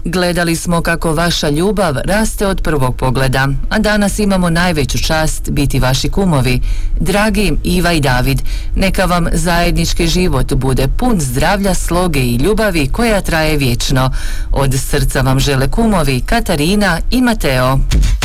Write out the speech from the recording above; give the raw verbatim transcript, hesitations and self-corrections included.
Gledali smo kako vaša ljubav raste od prvog pogleda, a danas imamo najveću čast biti vaši kumovi. Dragi Iva i David, neka vam zajednički život bude pun zdravlja, sloge i ljubavi koja traje vječno. Od srca vam žele kumovi Katarina i Mateo.